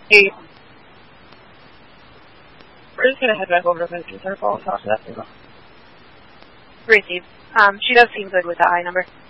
Hey, we're just gonna head back over to Vincent Circle and talk to that people. Received. She does seem good with the I number.